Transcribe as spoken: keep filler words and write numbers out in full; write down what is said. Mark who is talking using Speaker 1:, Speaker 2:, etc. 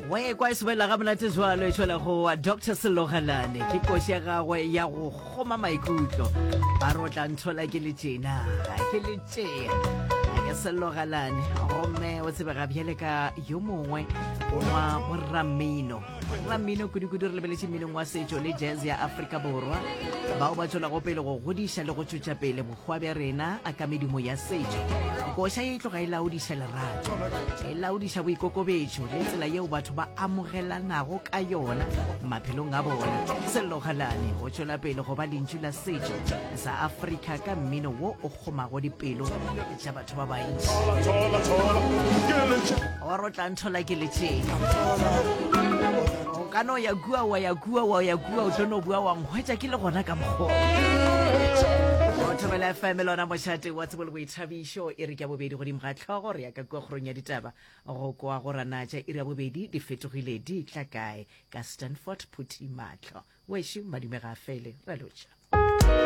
Speaker 1: we kwa isibela ga monate jwalo e tshwela go Doctor Selogalane ke koshi ya gagwe ya go goma maikutlo ba rotla nthola ke le tjena ke le tjena ke Selogalane gomme o tsebe ga bjale ka yo mongwe wa Ramino Ramino kudu kudu re lebeletse mmino wa setso le jazz ya Afrika Borwa ba o ba tshola go pele go godisha le go tshotsa pele mogwa be rena a ka medimo ya setso kosha e tloga e laodisha lerato e laodisha boikokobetso le tsela yeo batho ba amogelanago ka yona maphelong a bona Selogalane o tshola pele go ba lentšu la setso sa Afrika ka mmino wo o kgomago dipelo tša batho ba bantši o rotla nthola ke le tšena o ka no ya gua wa ya gua wa ya gua o tlono bua wa ngwetša ke le gona ka mokgwa Thobela F M lona mošate wa tsebolo go ithabišo e re ka bobedi godimo ga tlhogo re ya ka kwa kgorong ya ditaba go kwa go ranatša e re ya bobedi di fetogile di tla kae ka Stanford Phuthi Matlho wešo madime ga fele ra lotša